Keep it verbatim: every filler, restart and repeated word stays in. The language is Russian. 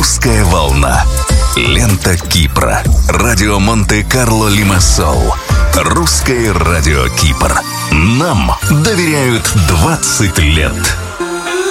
«Русская волна». Лента Кипра. Радио Монте-Карло Лимассол. Русское радио Кипр. Нам доверяют двадцать лет.